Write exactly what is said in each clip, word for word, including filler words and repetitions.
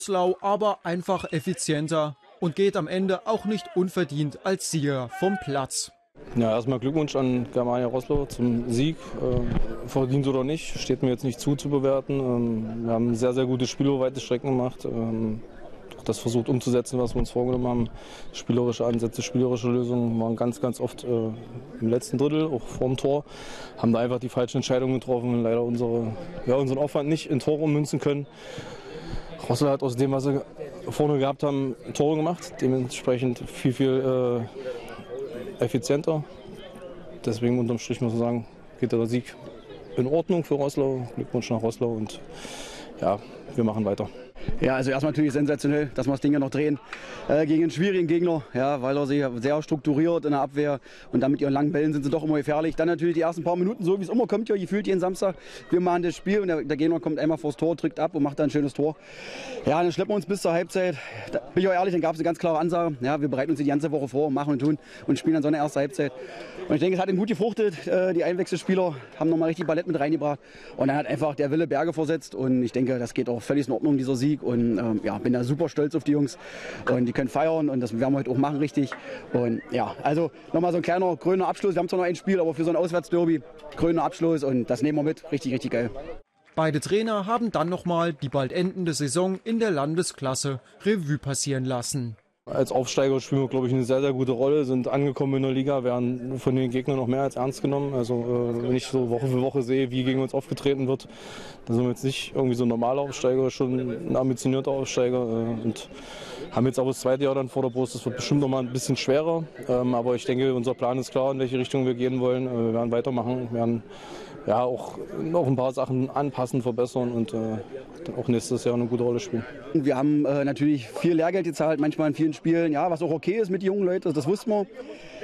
Roßlau aber einfach effizienter und geht am Ende auch nicht unverdient als Sieger vom Platz. Ja, erstmal Glückwunsch an Germania Roßlau zum Sieg. Äh, verdient oder nicht, steht mir jetzt nicht zu zu bewerten. Ähm, wir haben sehr, sehr gute Spiele über weite Strecken gemacht. Ähm, das versucht umzusetzen, was wir uns vorgenommen haben. Spielerische Ansätze, spielerische Lösungen waren ganz, ganz oft äh, im letzten Drittel, auch vorm Tor. Haben da einfach die falschen Entscheidungen getroffen und leider unsere, ja, unseren Aufwand nicht in Tore ummünzen können. Roßlau hat aus dem, was sie vorne gehabt haben, Tore gemacht. Dementsprechend viel, viel äh, effizienter. Deswegen unterm Strich muss man sagen, geht der Sieg in Ordnung für Roßlau. Glückwunsch nach Roßlau und ja, wir machen weiter. Ja, also erstmal natürlich sensationell, dass wir das Ding ja noch drehen äh, gegen einen schwierigen Gegner, ja, weil er sich sehr strukturiert in der Abwehr und dann mit ihren langen Bällen sind sie doch immer gefährlich. Dann natürlich die ersten paar Minuten, so wie es immer kommt, ja, gefühlt jeden Samstag. Wir machen das Spiel und der, der Gegner kommt einmal vors Tor, drückt ab und macht dann ein schönes Tor. Ja, dann schleppen wir uns bis zur Halbzeit. Da bin ich auch ehrlich, dann gab es eine ganz klare Ansage. Ja, wir bereiten uns die ganze Woche vor, machen und tun und spielen dann so eine erste Halbzeit. Und ich denke, es hat ihm gut gefruchtet. Äh, die Einwechselspieler haben nochmal richtig Ballett mit reingebracht und dann hat einfach der Wille Berge versetzt und ich denke, das geht auch völlig in Ordnung, dieser Sieg. Und ähm, ja, bin da super stolz auf die Jungs und die können feiern und das werden wir heute auch machen, richtig. Und ja, also nochmal so ein kleiner grüner Abschluss. Wir haben zwar noch ein Spiel, aber für so ein Auswärtsderby grüner Abschluss und das nehmen wir mit. Richtig, richtig geil. Beide Trainer haben dann nochmal die bald endende Saison in der Landesklasse Revue passieren lassen. Als Aufsteiger spielen wir, glaube ich, eine sehr, sehr gute Rolle, sind angekommen in der Liga, werden von den Gegnern noch mehr als ernst genommen. Also äh, wenn ich so Woche für Woche sehe, wie gegen uns aufgetreten wird, dann sind wir jetzt nicht irgendwie so ein normaler Aufsteiger, schon ein ambitionierter Aufsteiger äh, und haben jetzt auch das zweite Jahr dann vor der Brust. Das wird bestimmt noch mal ein bisschen schwerer, ähm, aber ich denke, unser Plan ist klar, in welche Richtung wir gehen wollen. Äh, wir werden weitermachen, wir werden ja, auch noch ein paar Sachen anpassen, verbessern und äh, auch nächstes Jahr eine gute Rolle spielen. Wir haben äh, natürlich viel Lehrgeld gezahlt, manchmal in vielen Spielen, ja, was auch okay ist mit den jungen Leuten, das wussten wir.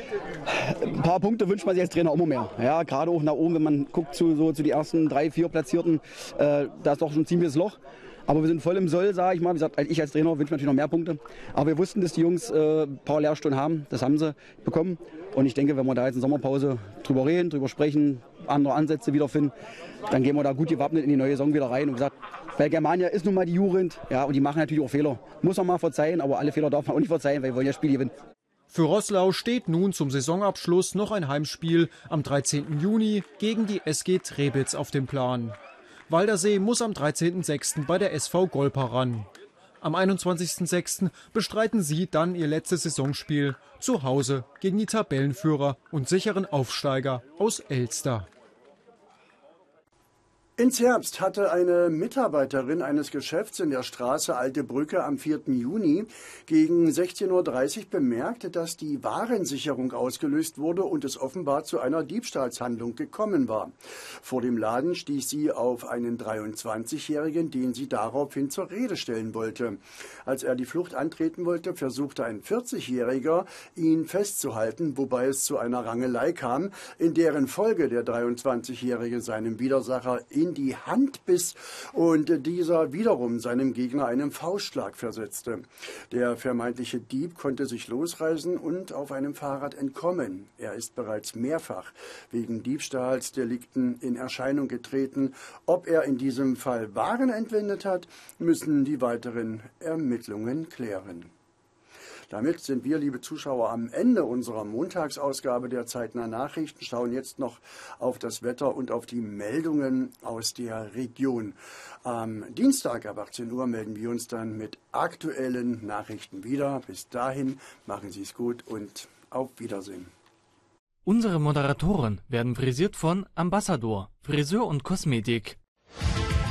Ein paar Punkte wünscht man sich als Trainer immer mehr. Ja, gerade auch nach oben, wenn man guckt zu, so, zu die ersten drei, vier Platzierten, äh, da ist doch schon ein ziemliches Loch. Aber wir sind voll im Soll, sage ich mal. Wie gesagt, ich als Trainer wünsche mir natürlich noch mehr Punkte. Aber wir wussten, dass die Jungs äh, ein paar Lehrstunden haben. Das haben sie bekommen. Und ich denke, wenn wir da jetzt in Sommerpause drüber reden, drüber sprechen, andere Ansätze wiederfinden, dann gehen wir da gut gewappnet in die neue Saison wieder rein. Und gesagt, weil Germania ist nun mal die Jugend. Ja, und die machen natürlich auch Fehler. Muss man mal verzeihen, aber alle Fehler darf man auch nicht verzeihen, weil wir wollen ja das Spiel gewinnen. Für Roßlau steht nun zum Saisonabschluss noch ein Heimspiel am dreizehnten Juni gegen die S G Trebitz auf dem Plan. Waldersee muss am dreizehnten sechsten bei der S V Golpa ran. Am einundzwanzigsten sechsten bestreiten sie dann ihr letztes Saisonspiel zu Hause gegen die Tabellenführer und sicheren Aufsteiger aus Elster. In Zerbst hatte eine Mitarbeiterin eines Geschäfts in der Straße Alte Brücke am vierten Juni gegen sechzehn Uhr dreißig bemerkt, dass die Warensicherung ausgelöst wurde und es offenbar zu einer Diebstahlshandlung gekommen war. Vor dem Laden stieß sie auf einen dreiundzwanzigjährigen, den sie daraufhin zur Rede stellen wollte. Als er die Flucht antreten wollte, versuchte ein vierzigjähriger, ihn festzuhalten, wobei es zu einer Rangelei kam, in deren Folge der dreiundzwanzigjährige seinem Widersacher in die Hand biss und dieser wiederum seinem Gegner einen Faustschlag versetzte. Der vermeintliche Dieb konnte sich losreißen und auf einem Fahrrad entkommen. Er ist bereits mehrfach wegen Diebstahlsdelikten in Erscheinung getreten. Ob er in diesem Fall Waren entwendet hat, müssen die weiteren Ermittlungen klären. Damit sind wir, liebe Zuschauer, am Ende unserer Montagsausgabe der Zeitnah Nachrichten, schauen jetzt noch auf das Wetter und auf die Meldungen aus der Region. Am Dienstag ab achtzehn Uhr melden wir uns dann mit aktuellen Nachrichten wieder. Bis dahin machen Sie es gut und auf Wiedersehen. Unsere Moderatoren werden frisiert von Ambassador, Friseur und Kosmetik.